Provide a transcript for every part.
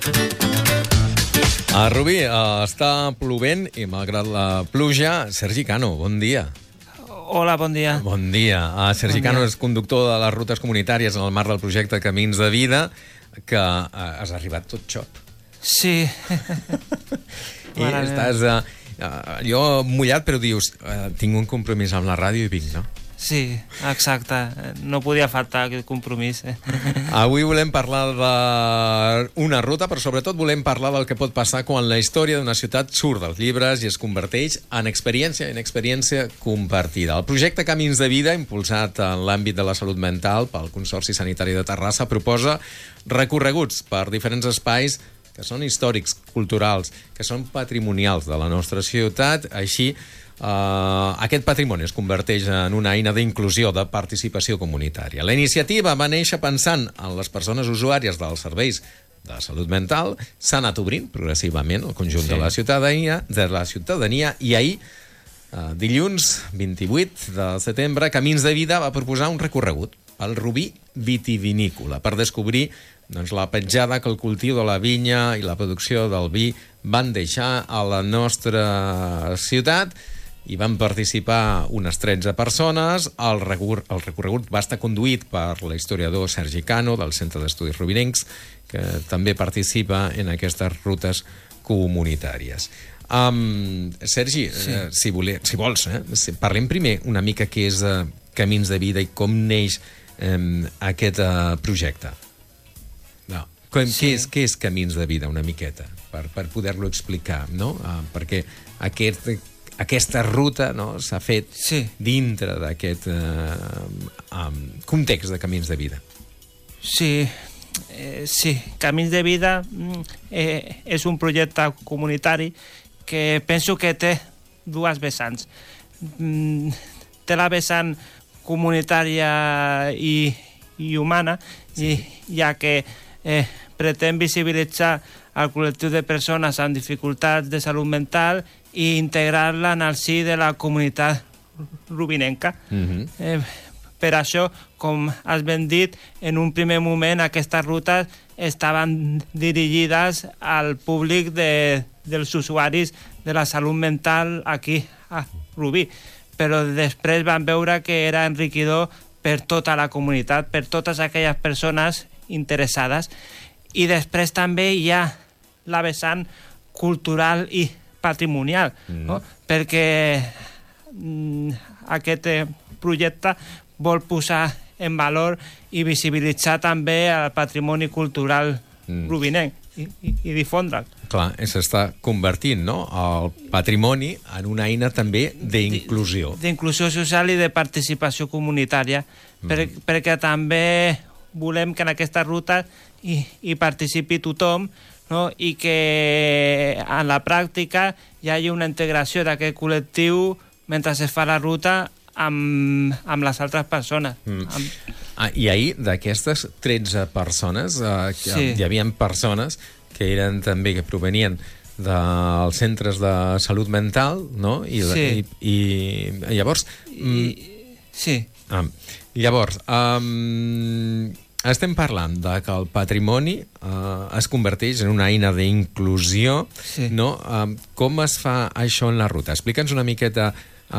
A Rubí està plovent i malgrat la pluja, Sergi Cano, bon dia. Hola, bon dia. Bon dia. Sergi Cano és conductor de les rutes comunitàries en el marc del projecte Camins de Vida, que has arribat tot xop. Sí. I estàs allò mullat, però dius, tinc un compromís amb la ràdio i vinc, no? Sí, exacte. No podia faltar aquest compromís. Avui volem parlar d'una ruta, però sobretot volem parlar del que pot passar quan la història d'una ciutat surt dels llibres i es converteix en experiència compartida. El projecte Camins de Vida, impulsat en l'àmbit de la salut mental pel Consorci Sanitari de Terrassa, proposa recorreguts per diferents espais que són històrics, culturals, que són patrimonials de la nostra ciutat. Així, aquest patrimoni es converteix en una eina d'inclusió, de participació comunitària. La iniciativa va néixer pensant en les persones usuàries dels serveis de salut mental, s'ha anat obrint progressivament el conjunt de la ciutadania, i ahir, dilluns 28 de setembre, Camins de Vida va proposar un recorregut al Rubí vitivinícola per descobrir la petjada que el cultiu de la vinya i la producció del vi van deixar a la nostra ciutat. Hi van participar unes 13 persones. El recorregut va estar conduït per l'historiador Sergi Cano, del Centre d'Estudis Rubinencs, que també participa en aquestes rutes comunitàries. Sergi, si vols, parlem primer una mica què és Camins de Vida i com neix aquest projecte. Què és Camins de Vida, una miqueta, per poder-lo explicar, no? Perquè aquesta ruta s'ha fet dintre d'aquest context de Camins de Vida. Sí, Camins de Vida és un projecte comunitari que penso que té dues vessants. Té la vessant comunitària i humana, ja que pretén visibilitzar el col·lectiu de persones amb dificultats de salut mental i integrar-la en el si de la comunitat rubinenca. Per això, com has ben dit, en un primer moment aquestes rutes estaven dirigides al públic dels usuaris de la salut mental aquí a Rubí, però després van veure que era enriquidor per tota la comunitat, per totes aquelles persones interessades. I després també hi ha la vessant cultural i patrimonial, no? Perquè aquest projecte vol posar en valor i visibilitzar també el patrimoni cultural rubinenc i difondre'l. Clar, s'està convertint, no?, el patrimoni en una eina també d'inclusió. D'inclusió social i de participació comunitària, perquè també volem que en aquesta ruta hi participi tothom, no? I que en la pràctica hi hagi una integració d'aquest col·lectiu mentre es fa la ruta amb les altres persones. I ahir, d'aquestes 13 persones, hi havia persones que eren també, que provenien dels centres de salut mental, no? I llavors... Sí. Llavors, estem parlant de que el patrimoni es converteix en una eina d'inclusió, no? Com es fa això en la ruta? Explica'ns una miqueta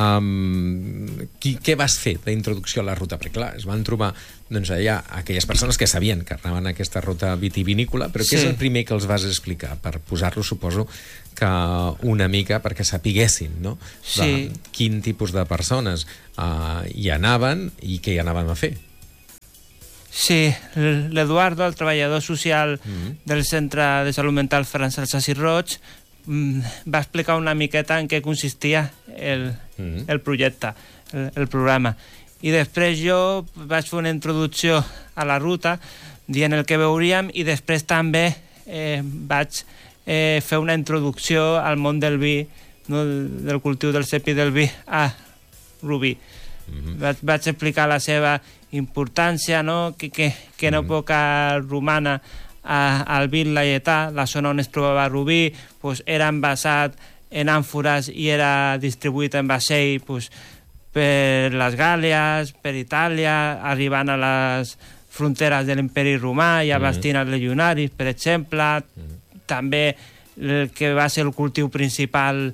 què vas fer d'introducció a la ruta, perquè clar, es van trobar allà aquelles persones que sabien que anaven a aquesta ruta vitivinícola, però què és el primer que els vas explicar? Per posar-lo, suposo, que una mica perquè sapiguessin, no? Quin tipus de persones hi anaven i què hi anaven a fer. Sí, l'Eduardo, el treballador social del Centre de Salut Mental Ferran Salsas i Roig, va explicar una miqueta en què consistia el projecte, el programa. I després jo vaig fer una introducció a la ruta dient el que veuríem i després també vaig fer una introducció al món del vi, no, del cultiu del cep i del vi a Rubí. Vaig explicar la seva importància, no? Que en època romana al Vil Laietà, la zona on es trobava Rubí, era envasat en àmfores i era distribuït en vaixell per les Gàlies, per Itàlia, arribant a les fronteres de l'imperi romà i abastint els legionaris, per exemple, també el que va ser el cultiu principal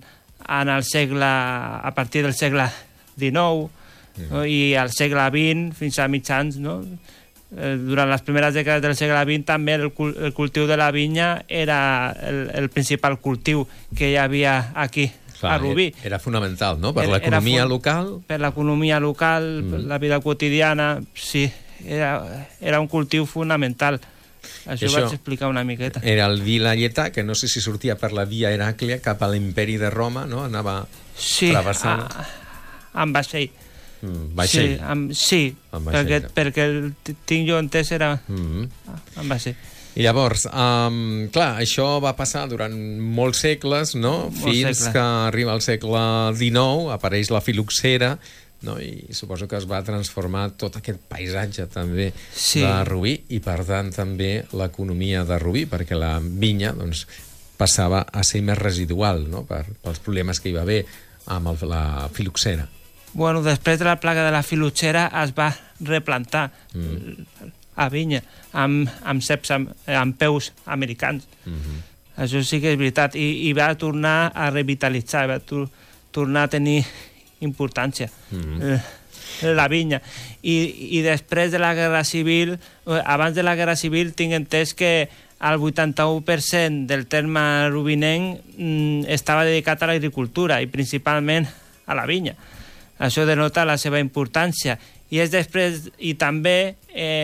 a partir del segle XIX, no? I al segle XX fins a mitjans, no? Durant les primeres dècades del segle XX també el cultiu de la vinya era el principal cultiu que hi havia aquí. Clar, a Rubí. Era fonamental, no? Per l'economia local. Per l'economia local, per la vida quotidiana, sí. Era un cultiu fonamental. Això ho vaig explicar una miqueta. Era el vi laietà, que no sé si sortia per la via Heràclia cap a l'imperi de Roma, no? Anava travessant. Amb vaixell. Vaixell? Sí, perquè tinc jo entès era amb vaixell. I llavors, clar, això va passar durant molts segles, no? Fins que arriba al segle XIX, apareix la filoxera, no? I suposo que es va transformar tot aquest paisatge també de Rubí i, per tant, també l'economia de Rubí, perquè la vinya doncs, passava a ser més residual, no? Pels problemes que hi va haver amb la filoxera. Bueno, després de la plaga de la filoxera es va replantar a vinya amb peus americans. Això sí que és veritat. I va tornar a revitalitzar, va tornar a tenir importància la vinya. I després de la Guerra Civil, abans de la Guerra Civil, tinc entès que el 81% del terme rubinenc estava dedicat a l'agricultura i principalment a la vinya. Això denota la seva importància. I també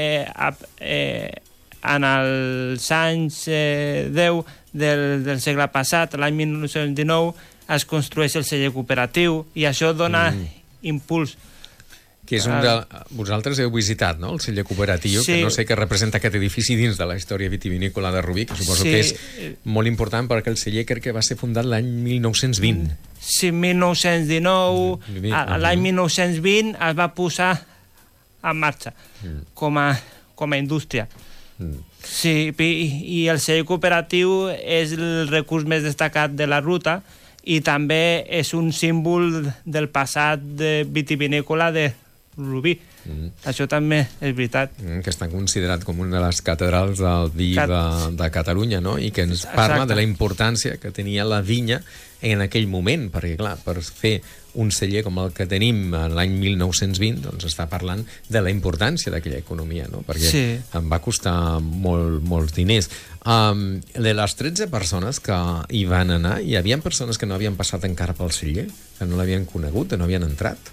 en els anys 10 del segle passat, l'any 1919, es construeix el celler cooperatiu i això dona impuls. Que és vosaltres heu visitat, no?, el celler cooperatiu, que no sé què representa aquest edifici dins de la història vitivinícola de Rubí, que suposo que és molt important perquè el celler crec que va ser fundat l'any 1920. Sí, 1919. L'any 1920 es va posar en marxa com a indústria. Sí, i el celler cooperatiu és el recurs més destacat de la ruta i també és un símbol del passat vitivinícola de Rubí. Això també és veritat. Que està considerat com una de les catedrals del vi de Catalunya, no? I que ens parla de la importància que tenia la vinya en aquell moment, perquè, clar, per fer un celler com el que tenim l'any 1920, doncs està parlant de la importància d'aquella economia, no? Perquè em va costar molts diners. De les 13 persones que hi van anar, hi havia persones que no havien passat encara pel celler, que no l'havien conegut, que no havien entrat?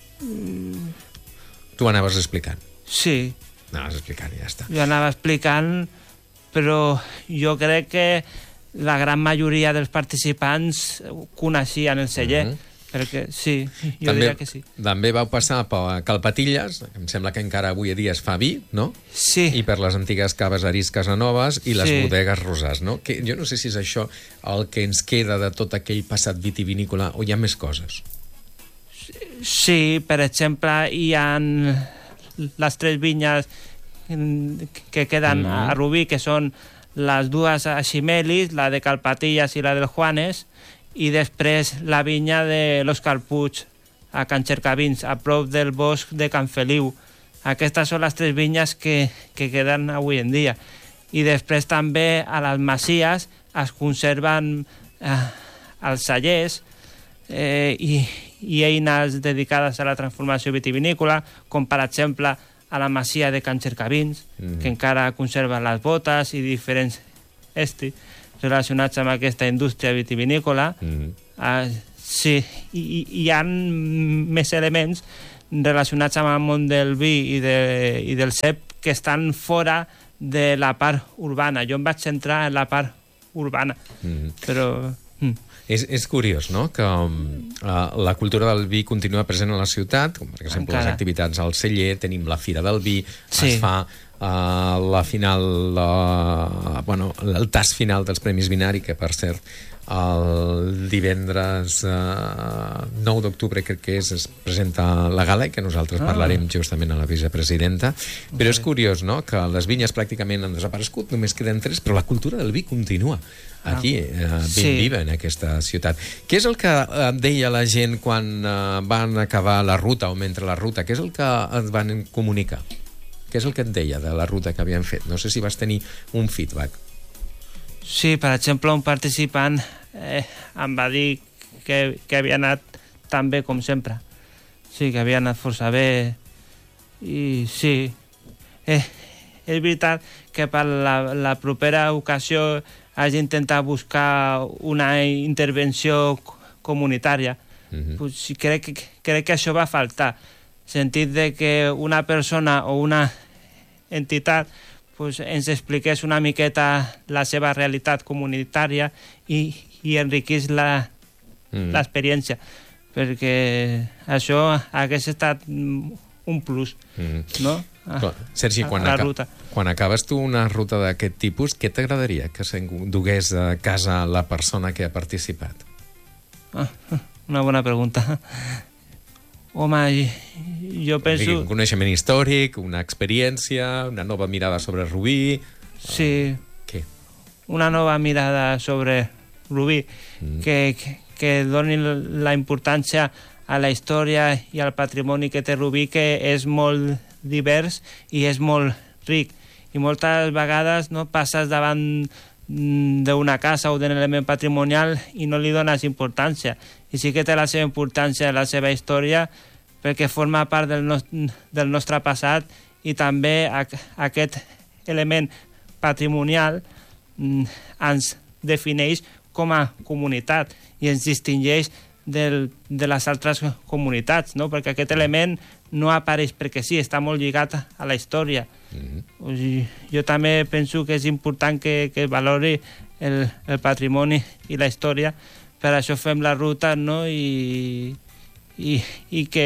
Tu anaves explicant? Sí. Anaves explicant i ja està. Jo anava explicant, però jo crec que la gran majoria dels participants coneixien el celler, perquè sí, jo diria que sí. També vau passar per Calpatilles, em sembla que encara avui dia es fa vi, no? Sí. I per les antigues caves Arís Casanovas i les bodegues Rosàs, no? Que jo no sé si és això el que ens queda de tot aquell passat vitivinícola o hi ha més coses. Sí, per exemple, hi ha les 3 vinyes que queden a Rubí, que són les dues a Ximelis, la de Calpatillas i la del Juanes, i després la vinya de l'Òscar Puig, a Can Cercavins, a prop del bosc de Can Feliu. Aquestes són les 3 vinyes que queden avui en dia. I després també a les masies es conserven els cellers i eines dedicades a la transformació vitivinícola, com per exemple a la masia de Can Cercavins, que encara conserva les botes i diferents estris relacionats amb aquesta indústria vitivinícola. Sí, i hi ha més elements relacionats amb el món del vi i del cep que estan fora de la part urbana. Jo em vaig centrar en la part urbana, però... És curiós, no?, que la cultura del vi continua present a la ciutat, com per exemple les activitats al celler, tenim la Fira del Vi, es fa la final, el tast final dels Premis Vinari, que per cert el divendres 9 d'octubre crec que es presenta la gala i que nosaltres parlarem justament a la vicepresidenta, però és curiós, no?, que les vinyes pràcticament han desaparegut, només queden 3, però la cultura del vi continua aquí, ben viva en aquesta ciutat. Què és el que deia la gent quan van acabar la ruta o mentre la ruta? Què és el que et van comunicar? Què és el que et deia de la ruta que havien fet? No sé si vas tenir un feedback. Sí, per exemple, un participant em va dir que havia anat tan bé com sempre. Sí, que havia anat força bé. I sí, és veritat que per la propera ocasió has d'intentar buscar una intervenció comunitària. Pues sí, crec que això va faltar. Sentit de que una persona o una entitat pues, ens expliqués una miqueta la seva realitat comunitària i enriquís l'experiència, perquè això hagués estat un plus, no? Sergi, quan acabes tu una ruta d'aquest tipus, què t'agradaria que s'endugués a casa la persona que ha participat? Una bona pregunta. Home, jo penso... Un coneixement històric, una experiència, una nova mirada sobre Rubí... Sí, què? Una nova mirada sobre Rubí, que doni la importància a la història i al patrimoni que té Rubí, que és molt divers i és molt ric. I moltes vegades no passes davant d'una casa o d'un element patrimonial i no li dones importància. I sí que té la seva importància en la seva història perquè forma part del nostre passat i també aquest element patrimonial ens defineix com a comunitat i ens distingeix de les altres comunitats, no? Perquè aquest element no apareix perquè sí, està molt lligat a la història. Jo també penso que és important que es valori el patrimoni i la història, per això fem la ruta, no? I que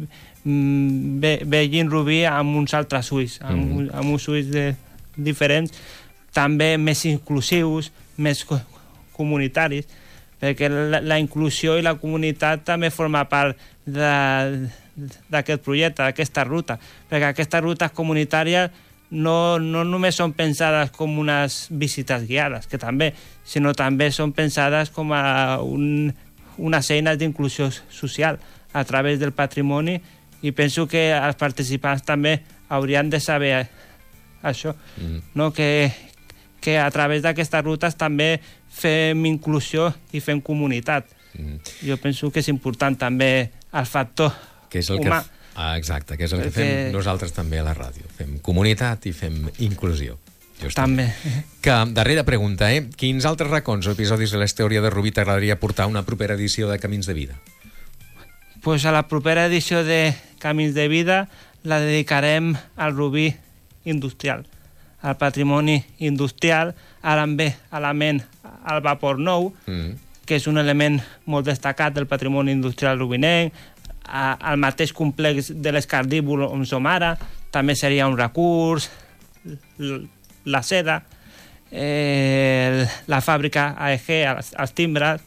vegin Rubí amb uns altres ulls, amb uns ulls diferents, també més inclusius, més comunitaris, perquè la inclusió i la comunitat també forma part d'aquest projecte, d'aquesta ruta, perquè aquestes rutes comunitàries no només són pensades com unes visites guiades, que també, sinó també són pensades com a unes eines d'inclusió social a través del patrimoni, i penso que els participants també haurien de saber això, no? Que a través d'aquestes rutes també fem inclusió i fem comunitat. Jo penso que és important també el factor humà. Exacte, que és el que fem nosaltres també a la ràdio. Fem comunitat i fem inclusió. També. Que, darrera pregunta, quins altres racons o episodis de la història de Rubí t'agradaria portar a una propera edició de Camins de Vida? Pues a la propera edició de Camins de Vida la dedicarem al Rubí industrial, al patrimoni industrial, ara em ve a la ment el vapor nou, que és un element molt destacat del patrimoni industrial rubinenc, al mateix complex de l'Escardíbul on som ara, també seria un recurs, la seda, la fàbrica AEG, els timbres,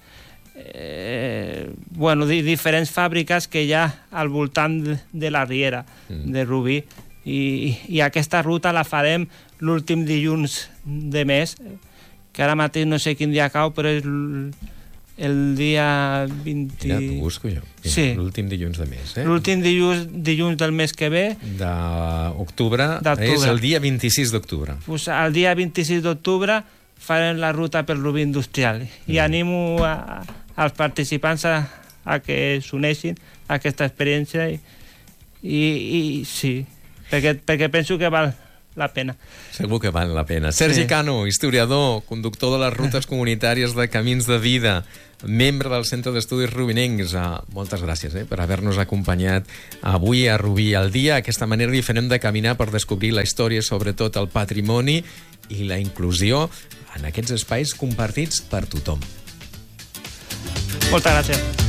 diferents fàbriques que hi ha al voltant de la riera de Rubí, i aquesta ruta la farem l'últim dilluns de mes, que ara mateix no sé quin dia cau, però és el dia 20... Ja t'ho busco jo. Sí. L'últim dilluns de mes. L'últim dilluns del mes que ve. D'octubre. És el dia 26 d'octubre. Pues el dia 26 d'octubre farem la ruta pel Rubí industrial. I animo als participants a que s'uneixin a aquesta experiència i sí, perquè penso que val la pena. Segur que val la pena. Sergi Cano, historiador, conductor de les rutes comunitàries de Camins de Vida, membre del Centre d'Estudis Rubinencs. Moltes gràcies per haver-nos acompanyat avui a Rubí al dia, aquesta manera diferent de caminar per descobrir la història, sobretot el patrimoni i la inclusió en aquests espais compartits per tothom. Moltes gràcies.